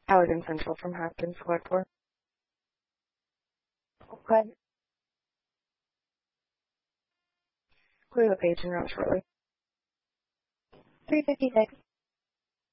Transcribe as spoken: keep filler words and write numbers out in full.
Allegan Central from Hampton, Select four. Okay. Clear the page and route shortly. three fifty-six.